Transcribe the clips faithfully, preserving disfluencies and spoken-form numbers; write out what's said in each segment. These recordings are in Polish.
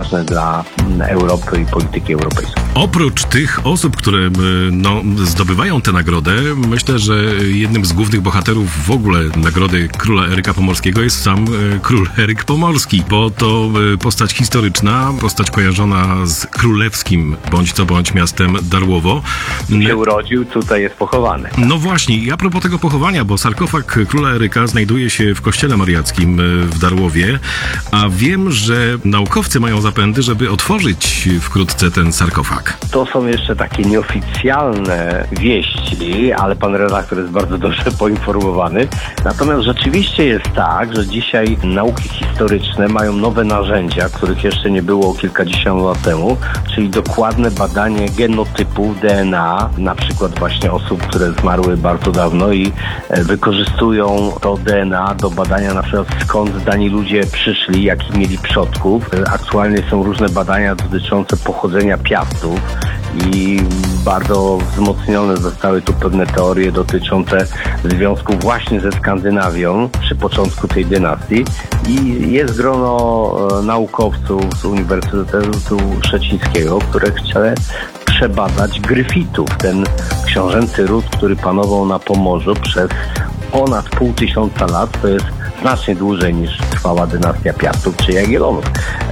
ważne dla Europy i polityki europejskiej. Oprócz tych osób, które no, zdobywają tę nagrodę, myślę, że jednym z głównych bohaterów w ogóle nagrody Króla Eryka Pomorskiego jest sam Król Eryk Pomorski, bo to postać historyczna, postać kojarzona z królewskim bądź co bądź miastem Darłowo. Się urodził, tutaj jest pochowany. No właśnie, i a propos tego pochowania, bo sarkofag Króla Eryka znajduje się w kościele mariackim w Darłowie, a wiem, że naukowcy mają zapędy, żeby otworzyć wkrótce ten sarkofag. To są jeszcze takie nieoficjalne wieści, ale pan redaktor jest bardzo dobrze poinformowany. Natomiast rzeczywiście jest tak, że dzisiaj nauki historyczne mają nowe narzędzia, których jeszcze nie było kilkadziesiąt lat temu, czyli dokładne badanie genotypów D N A, na przykład właśnie osób, które zmarły bardzo dawno i wykorzystują to D N A do badania na przykład skąd dani ludzie przyszli, jakich mieli przodków. Aktualnie są różne badania dotyczące pochodzenia Piastów i bardzo wzmocnione zostały tu pewne teorie dotyczące związku właśnie ze Skandynawią przy początku tej dynastii i jest grono naukowców z Uniwersytetu Szczecińskiego, które chce przebadać Gryfitów, ten książęcy ród, który panował na Pomorzu przez ponad pół tysiąca lat, to jest znacznie dłużej niż trwała dynastia Piastów czy Jagiellonów.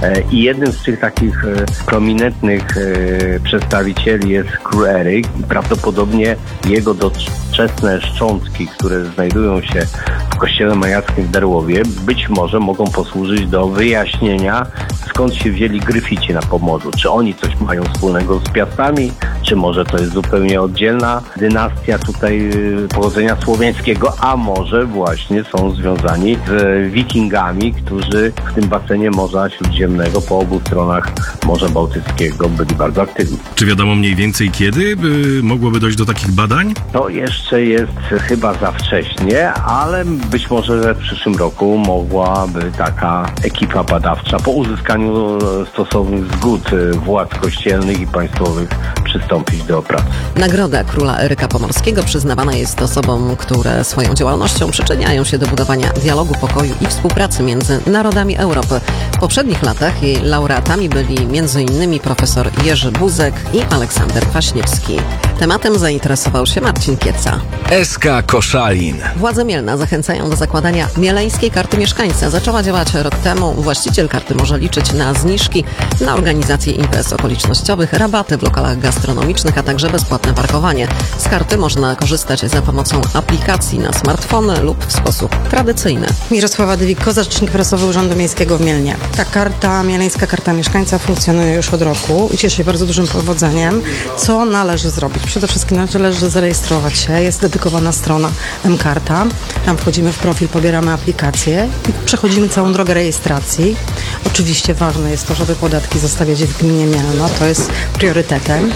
I jednym z tych takich prominentnych przedstawicieli jest król Eryk i prawdopodobnie jego doczesne szczątki, które znajdują się w kościele mariackim w Darłowie, być może mogą posłużyć do wyjaśnienia, skąd się wzięli Gryfici na Pomorzu. Czy oni coś mają wspólnego z Piastami, czy może to jest zupełnie oddzielna dynastia tutaj pochodzenia słowiańskiego, a może właśnie są związani z wikingami, którzy w tym basenie Morza Śródziemnego po obu stronach Morza Bałtyckiego byli bardzo aktywni. Czy wiadomo mniej więcej kiedy by mogłoby dojść do takich badań? To jeszcze jest chyba za wcześnie, ale być może, że w przyszłym roku mogłaby taka ekipa badawcza po uzyskaniu stosownych zgód władz kościelnych i państwowych przystąpić do pracy. Nagroda Króla Eryka Pomorskiego przyznawana jest osobom, które swoją działalnością przyczyniają się do budowania dialogu, pokoju i współpracy między narodami Europy. W poprzednich latach jej laureatami byli między innymi profesor Jerzy Buzek i Aleksander Kwaśniewski. Tematem zainteresował się Marcin Kieca. S K Koszalin. Władze Mielna zachęcają do zakładania mieleńskiej karty mieszkańca. Zaczęła działać rok temu. Właściciel karty może liczyć na zniżki, na organizację imprez okolicznościowych, rabaty w lokalach gastronomicznych, a także bezpłatne parkowanie. Z karty można korzystać za pomocą aplikacji na smartfony lub w sposób tradycyjny. Mirosława Dywik-Koza, rzecznik prasowy Urzędu Miejskiego w Mielnie. Ta karta, mieleńska karta mieszkańca funkcjonuje już od roku i cieszy się bardzo dużym powodzeniem. Co należy zrobić? Przede wszystkim należy zarejestrować się. Jest dedykowana strona M-Karta. Tam wchodzimy w profil, pobieramy aplikację i przechodzimy całą drogę rejestracji. Oczywiście ważne jest to, żeby podatki zostawiać w gminie Mielno. To jest priorytetem.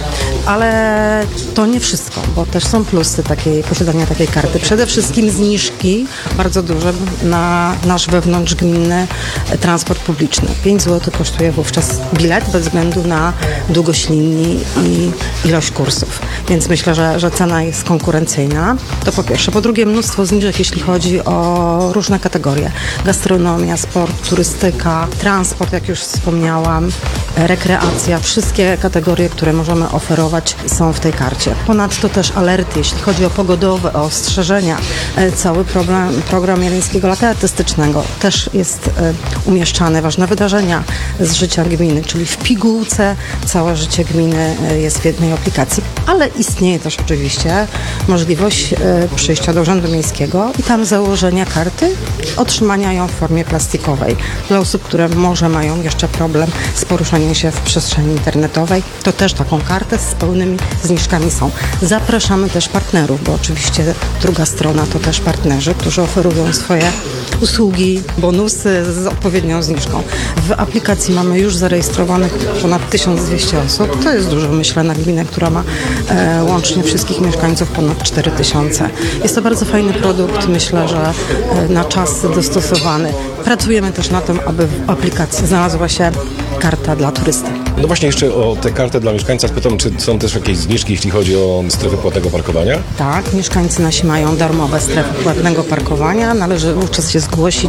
Ale to nie wszystko, bo też są plusy takiej, posiadania takiej karty. Przede wszystkim zniżki bardzo duże na nasz wewnątrzgminny transport publiczny. pięć złotych kosztuje wówczas bilet bez względu na długość linii i ilość kursów. Więc myślę, że, że cena jest konkurencyjna. To po pierwsze. Po drugie, mnóstwo zniżek, jeśli chodzi o różne kategorie. Gastronomia, sport, turystyka, transport, jak już wspomniałam, rekreacja. Wszystkie kategorie, które możemy oferować, są w tej karcie. Ponadto też alerty, jeśli chodzi o pogodowe, o ostrzeżenia. Cały problem, program Mieleńskiego Lata Artystycznego też jest umieszczany. Ważne wydarzenia z życia gminy, czyli w pigułce całe życie gminy jest w jednej aplikacji. Ale istnieje też oczywiście możliwość przyjścia do Urzędu Miejskiego i tam założenia karty, otrzymania ją w formie plastikowej. Dla osób, które może mają jeszcze problem z poruszaniem się w przestrzeni internetowej, to też taką kartę z pełnymi zniżkami są. Zapraszamy też partnerów, bo oczywiście druga strona to też partnerzy, którzy oferują swoje usługi, bonusy z odpowiednią zniżką. W aplikacji mamy już zarejestrowanych ponad tysiąc dwieście osób. To jest dużo, myślę, na gminę, która ma e, łącznie wszystkich mieszkańców ponad cztery tysiące. Jest to bardzo fajny produkt, myślę, że e, na czas dostosowany. Pracujemy też na tym, aby w aplikacji znalazła się karta dla turysty. No właśnie jeszcze o tę kartę dla mieszkańca spytam, czy są też jakieś zniżki, jeśli chodzi o strefy płatnego parkowania? Tak, mieszkańcy nasi mają darmowe strefy płatnego parkowania. Należy wówczas się zgłosić